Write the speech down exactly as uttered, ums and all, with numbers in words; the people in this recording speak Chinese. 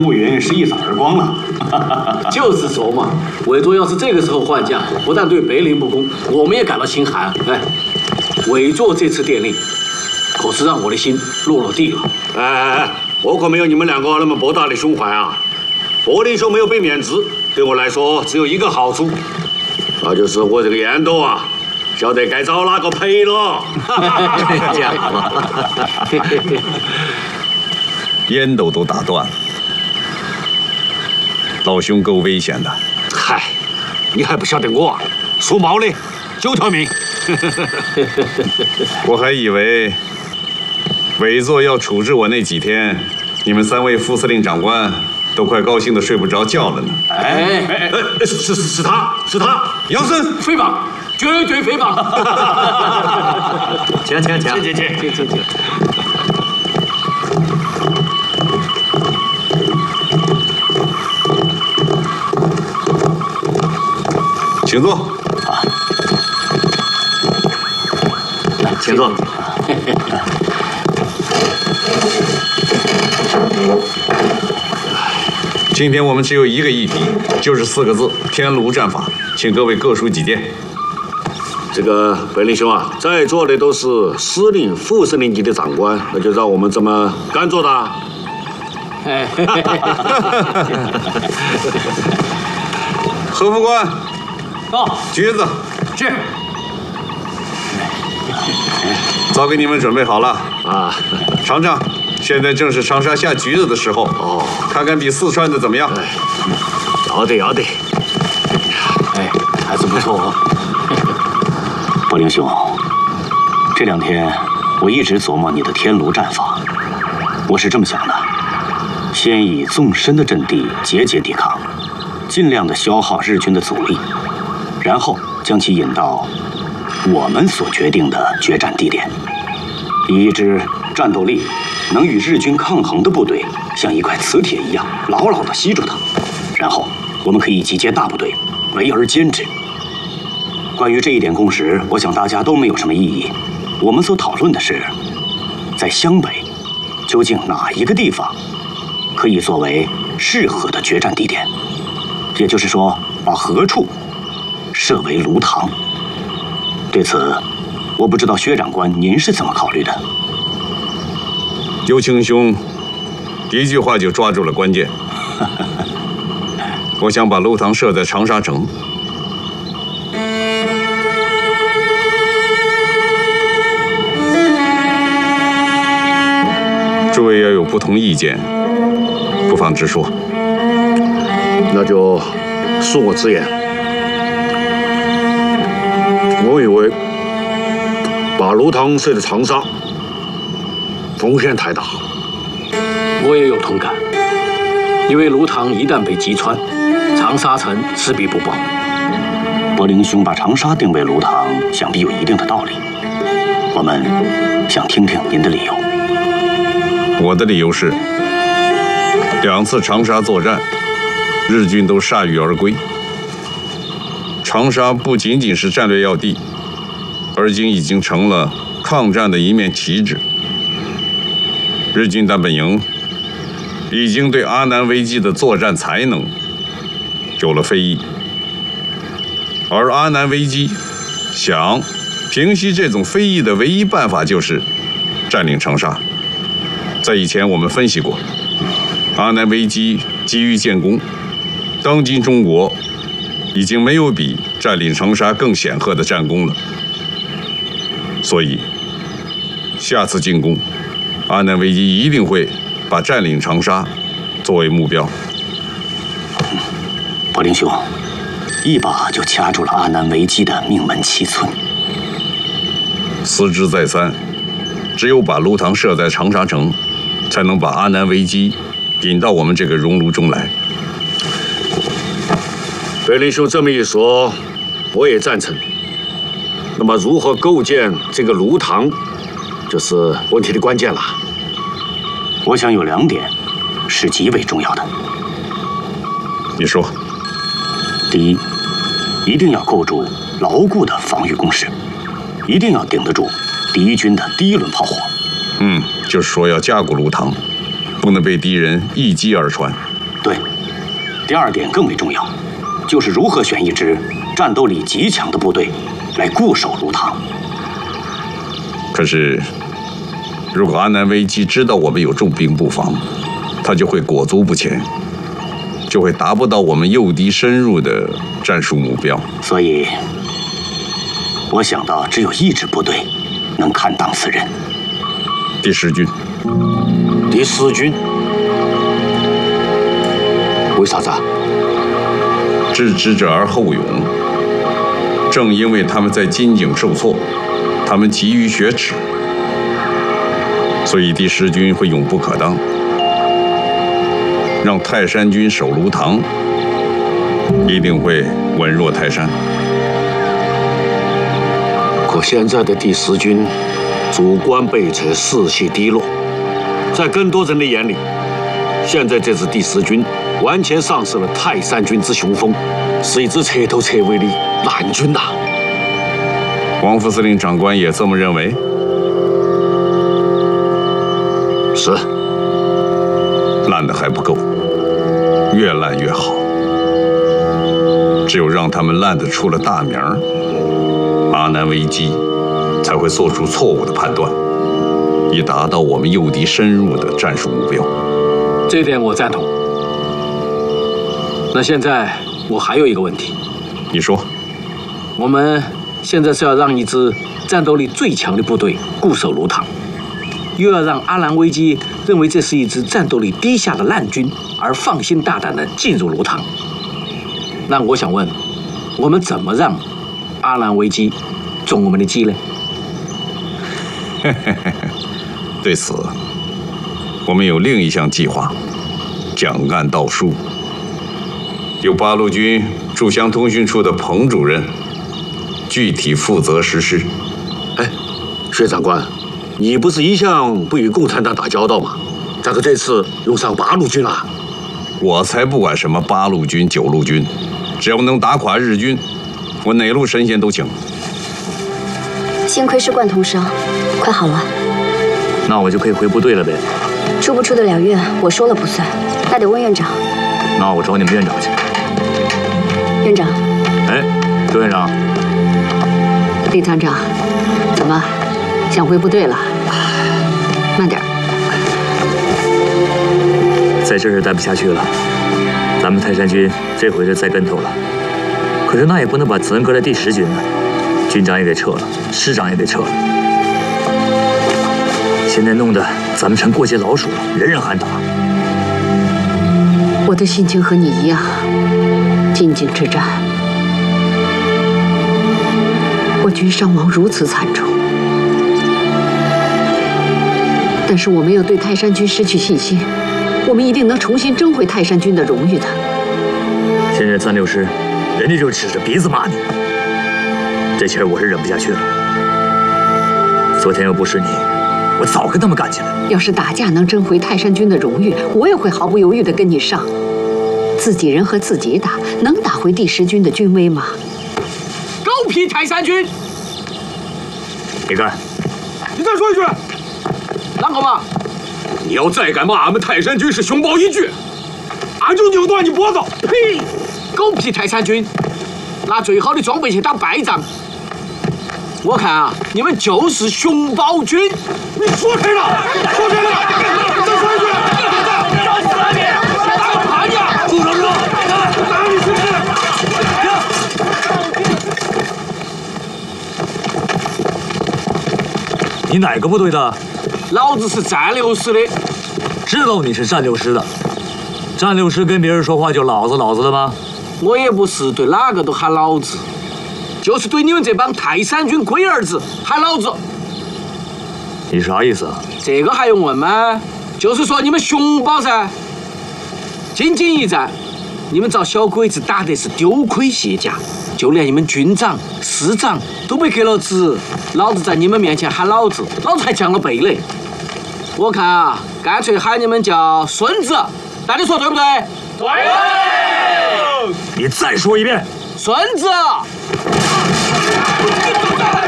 务员是一扫而光了。 就是说嘛，委座要是这个时候换将，不但对北领不公，我们也感到心寒。哎，委座这次电令，可是让我的心落了地了。 哎哎哎，我可没有你们两个那么博大的胸怀啊！柏林兄没有被免职，对我来说只有一个好处，那就是我这个烟斗啊，晓得该找哪个赔了。 这样吧， 烟斗都打断了。 老兄够危险的， 嗨，你还不晓得我啊？属猫的，九条命。 我还以为委座要处置我那几天，你们三位副司令长官都快高兴的睡不着觉了呢。 哎哎哎，是是是他，是他， 杨森， 诽谤，绝对诽谤。 请请请， 请请请请请。 请坐。 啊， 请坐。 今天我们只有一个议题，就是四个字：天炉战法。请各位各抒己见。 这个北林兄啊，在座的都是司令、副司令级的长官，那就让我们这么干做的。 哎， 何副官。 哦， 橘子是， 早给你们准备好了啊！ 尝尝，现在正是长沙下橘子的时候哦，看看比四川的怎么样？ 哎，要得要得， 哎，还是不错哦。柏林兄，这两天我一直琢磨你的天炉战法，我是这么想的：先以纵深的阵地节节抵抗，尽量的消耗日军的阻力。 然后将其引到我们所决定的决战地点，以一支战斗力能与日军抗衡的部队，像一块磁铁一样牢牢地吸住它。然后我们可以集结大部队，围而歼之。关于这一点共识，我想大家都没有什么异议。我们所讨论的是，在湘北究竟哪一个地方可以作为适合的决战地点？也就是说，把何处 设为炉膛。对此，我不知道薛长官您是怎么考虑的。 尤青兄一句话就抓住了关键。我想把炉膛设在长沙城。诸位要有不同意见，不妨直说。 那就恕我直言。 我以为把炉膛设在长沙，风险太大。 我也有同感，因为炉膛一旦被击穿，长沙城势必不保。柏林兄把长沙定为炉膛，想必有一定的道理。我们想听听您的理由。 我的理由是，两次长沙作战，日军都铩羽而归。 长沙不仅仅是战略要地，而今已经成了抗战的一面旗帜。日军大本营已经对阿南危机的作战才能有了非议，而阿南危机想平息这种非议的唯一办法就是占领长沙。在以前我们分析过，阿南危机急于建功，当今中国 已经没有比占领长沙更显赫的战功了，所以下次进攻，阿南危机一定会把占领长沙作为目标。 柏林兄，一把就掐住了阿南危机的命门七寸。 思之再三，只有把炉膛设在长沙城，才能把阿南危机引到我们这个熔炉中来。 北林兄这么一说，我也赞成。那么，如何构建这个炉膛，就是问题的关键了。 我想有两点是极为重要的。 你说， 第一，一定要构筑牢固的防御工事，一定要顶得住敌军的第一轮炮火。 嗯，就是说要加固炉膛，不能被敌人一击而穿。 对，第二点更为重要，就是如何选一支战斗力极强的部队来固守如堂。 可是，如果阿南危机知道我们有重兵布防，他就会裹足不前，就会达不到我们诱敌深入的战术目标。 所以，我想到只有一支部队能堪当此任。 第十军。 第十军？为啥子啊？ 知之者而后勇。正因为他们在金井受挫，他们急于雪耻，所以第十军会永不可当。让泰山军守卢塘，一定会稳若泰山。 可现在的第十军主观被撤，士气低落，在更多人的眼里，现在这支第十军完全丧失了泰山军之雄风，是一支彻头彻尾的烂军呐！ 王副司令长官也这么认为？ 是。 烂的还不够，越烂越好。只有让他们烂得出了大名儿，阿南危机才会做出错误的判断，以达到我们诱敌深入的战术目标。 这点我赞同。那现在我还有一个问题， 你说， 我们现在是要让一支战斗力最强的部队固守卢塘，又要让阿南危机认为这是一支战斗力低下的烂军，而放心大胆地进入卢塘。那我想问，我们怎么让阿南危机中我们的计呢？ 对此，我们有另一项计划，蒋干道书，由八路军驻湘通讯处的彭主任具体负责实施。 哎，薛长官，你不是一向不与共产党打交道吗？咋个这次用上八路军了？ 我才不管什么八路军、九路军，只要能打垮日军，我哪路神仙都请。 幸亏是贯通伤，快好了。 那我就可以回部队了呗？ 出不出得了院，我说了不算，那得问院长。 那我找你们院长去。 院长。 哎，周院长。 李团长，怎么想回部队了？慢点。 在这儿待不下去了，咱们泰山军这回是栽跟头了。可是那也不能把责任搁在第十军呢，军长也给撤了，师长也给撤了。现在弄得咱们成过街老鼠了，人人喊打。 我的心情和你一样，金井之战，我军伤亡如此惨重，但是我没有对泰山军失去信心，我们一定能重新争回泰山军的荣誉的。 现在三六师，人家就指着鼻子骂你，这气儿我是忍不下去了。昨天要不是你，我早跟他们干起来了。 要是打架能争回泰山军的荣誉，我也会毫不犹豫地跟你上。自己人和自己打，能打回第十军的军威吗？ 狗屁泰山军！ 你干！ 你再说一句，啷个嘛？ 你要再敢骂俺们泰山军是熊抱一句，俺就扭断你脖子！ 呸！狗屁泰山军，拿最好的装备去打败仗。我看啊，你们就是熊抱军。 你说谁了？说谁了？再说一句！ 找死啊你！打个盘呀！ 住手！住手！打你是不是？ 你哪个部队的？ 老子是战六师的。 知道你是战六师的，战六师跟别人说话就老子老子的吗？ 我也不是对哪个都喊老子，就是对你们这帮泰山军龟儿子喊老子。 你啥意思啊？ 这个还用问吗？就是说你们熊抱噻。金井一战，你们遭小鬼子打得是丢盔卸甲，就连你们军长、师长都被革了职，老子在你们面前喊老子，老子还降了背嘞。我看啊，干脆喊你们叫孙子，大家说对不对？对。 你再说一遍。 孙子。